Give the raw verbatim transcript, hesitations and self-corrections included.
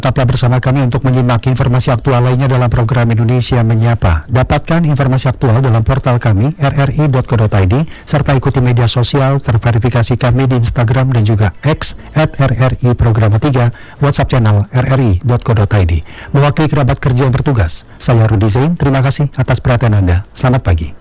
Tetaplah bersama kami untuk menyimak informasi aktual lainnya dalam program Indonesia Menyapa. Dapatkan informasi aktual dalam portal kami r r i dot co dot i d serta ikuti media sosial terverifikasi kami di Instagram dan juga X at r r i programa tiga, WhatsApp channel r r i dot co dot i d. Mewakili kerabat kerja yang bertugas, saya Rudi Zain, terima kasih atas perhatian Anda. Selamat pagi.